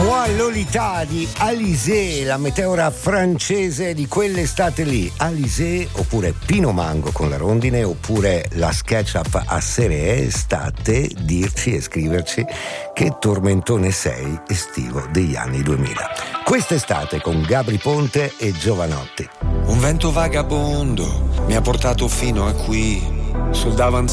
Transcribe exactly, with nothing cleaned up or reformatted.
Moi Lolita di Alizé, la meteora francese di quell'estate lì. Alizé oppure Pino Mango con la rondine oppure la SketchUp a serie. State dirci e scriverci che tormentone sei estivo degli anni duemila. Quest'estate con Gabri Ponte e Giovanotti. Un vento vagabondo mi ha portato fino a qui sul davanzale